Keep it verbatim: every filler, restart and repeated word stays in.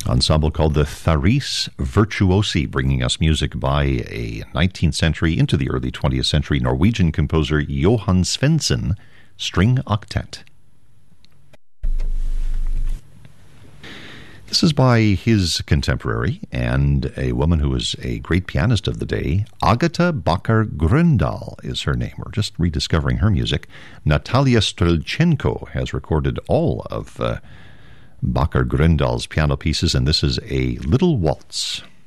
ensemble called the Tharis Virtuosi, bringing us music by a nineteenth century into the early twentieth century Norwegian composer Johan Svendsen, String Octet. This is by his contemporary and a woman who was a great pianist of the day. Agatha Bakker Grøndahl is her name. We're just rediscovering her music. Natalia Strelchenko has recorded all of uh, Bakker Grøndahl's piano pieces, and this is a little waltz.